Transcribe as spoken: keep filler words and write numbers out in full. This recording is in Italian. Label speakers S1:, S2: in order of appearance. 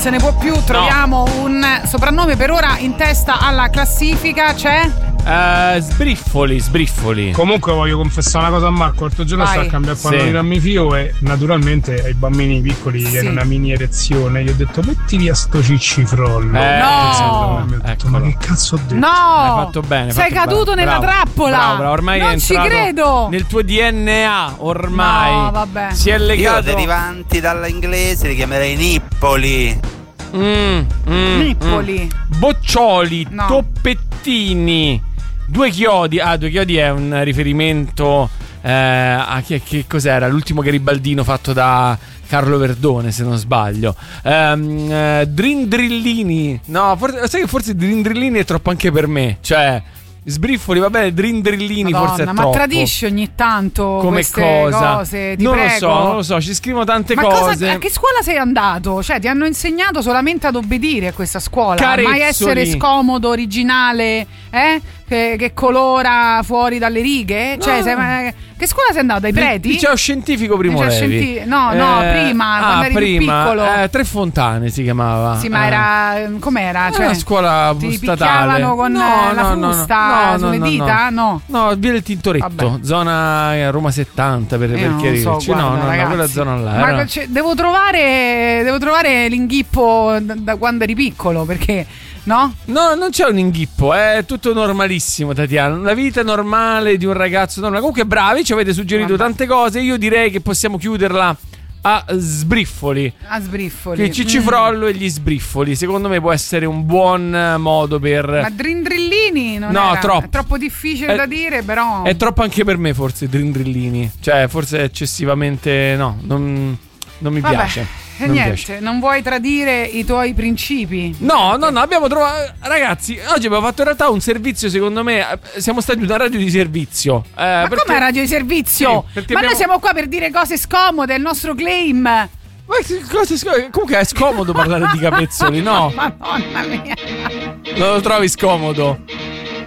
S1: se ne può più. Troviamo no. un soprannome per ora in testa alla classifica. C'è?
S2: Uh, sbriffoli, sbriffoli.
S3: Comunque voglio confessare una cosa a Marco. L'altro giorno sta a cambiare il panno sì. di rammifio e naturalmente ai bambini piccoli sì. che hanno una mini erezione gli ho detto metti via sto ciccifrollo.
S1: Eh, no,
S3: mi ho detto, ma che cazzo ho detto?
S1: No,
S2: hai fatto bene.
S1: Sei
S2: fatto
S1: caduto
S2: bene.
S1: nella
S2: bravo,
S1: trappola.
S2: Bravo, bravo. Ormai
S1: non
S2: è
S1: ci credo.
S2: Nel tuo D N A ormai.
S1: No, vabbè.
S2: Si è legato.
S4: Io derivanti dall'inglese li chiamerei nippoli.
S2: Mm, mm,
S1: Nippoli.
S2: Mm. Boccioli,
S1: no.
S2: toppettini. Due chiodi, ah, due chiodi è un riferimento eh, a che, che cos'era? L'ultimo garibaldino fatto da Carlo Verdone, se non sbaglio. Um, uh, Drindrillini, no, forse, sai che forse Drindrillini è troppo anche per me, cioè. Sbriffoli, va bene, drindrillini Madonna, forse è
S1: ma
S2: troppo.
S1: Ma tradisci ogni tanto
S2: come
S1: queste
S2: cosa?
S1: cose, ti
S2: non
S1: prego.
S2: lo so, non lo so, ci scrivono tante
S1: ma
S2: cose.
S1: Cosa, a che scuola sei andato? Cioè, ti hanno insegnato solamente ad obbedire a questa scuola?
S2: Carezzoli.
S1: Mai essere scomodo, originale, eh? Che, che colora fuori dalle righe? Cioè,
S2: no.
S1: sei, che scuola sei andato? Ai preti?
S2: Liceo scientifico Primo
S1: Liceo
S2: Levi.
S1: Scientifico. No, eh, no, prima,
S2: ah,
S1: quando eri
S2: prima,
S1: più piccolo.
S2: Eh, Tre Fontane si chiamava.
S1: Sì, ma
S2: eh.
S1: era com'era? Cioè,
S2: una scuola
S1: ti
S2: statale.
S1: picchiavano con
S2: no,
S1: la
S2: no,
S1: frusta
S2: no,
S1: sulle
S2: no,
S1: dita? No.
S2: No, no via del Tintoretto,
S1: Vabbè.
S2: zona Roma settanta per, per chiarirci.
S1: So,
S2: no,
S1: guarda,
S2: no,
S1: ragazzi,
S2: no, quella zona là.
S1: Ma
S2: era...
S1: cioè, devo trovare devo trovare l'inghippo da, da quando eri piccolo, perché no?
S2: No, non c'è un inghippo, è tutto normalissimo, Tatiana. La vita normale di un ragazzo normale. Comunque bravi, ci avete suggerito Vabbè. tante cose. Io direi che possiamo chiuderla a sbriffoli.
S1: A sbriffoli.
S2: Che Ciccifrollo mm. e gli sbriffoli, secondo me può essere un buon modo per.
S1: Ma drindrillini non
S2: no,
S1: era.
S2: troppo.
S1: È troppo difficile
S2: è,
S1: da dire, però.
S2: È troppo anche per me, forse, drindrillini. Cioè, forse eccessivamente. No, non, non mi
S1: Vabbè.
S2: piace.
S1: E
S2: non
S1: niente,
S2: piace.
S1: non vuoi tradire i tuoi principi?
S2: No, no, no, abbiamo trovato. Ragazzi, oggi abbiamo fatto in realtà un servizio, secondo me. Siamo stati una radio di servizio. Eh,
S1: Ma
S2: perché...
S1: come radio di servizio?
S2: Sì, Ma
S1: abbiamo... noi siamo qua per dire cose scomode, è il nostro claim.
S2: Ma cose scomode? Comunque è scomodo parlare di capezzoli, no?
S1: Madonna mia.
S2: Non lo trovi scomodo?